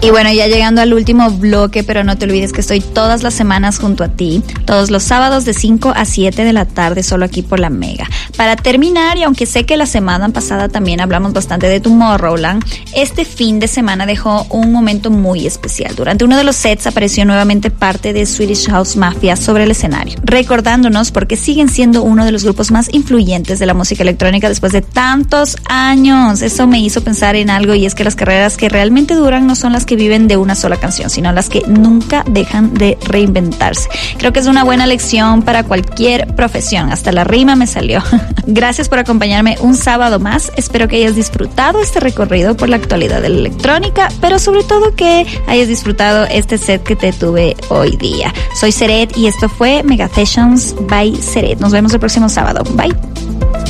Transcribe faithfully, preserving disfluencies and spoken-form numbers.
Y bueno, ya llegando al último bloque, pero no te olvides que estoy todas las semanas junto a ti, todos los sábados de cinco a siete de la tarde, solo aquí por la Mega. Para terminar, y aunque sé que la semana pasada también hablamos bastante de Tomorrowland, este fin de semana dejó un momento muy especial. Durante uno de los sets apareció nuevamente parte de Swedish House Mafia sobre el escenario, recordándonos porque siguen siendo uno de los grupos más influyentes de la música electrónica después de tantos años. Eso me hizo pensar en algo, y es que las carreras que realmente duran no son las que viven de una sola canción, sino las que nunca dejan de reinventarse. Creo que es una buena lección para cualquier profesión. Hasta la rima me salió. Gracias por acompañarme un sábado más. Espero que hayas disfrutado este recorrido por la actualidad de la electrónica, pero sobre todo que hayas disfrutado este set que te tuve hoy día. Soy Seret y esto fue Mega Sessions by Seret. Nos vemos el próximo sábado. Bye.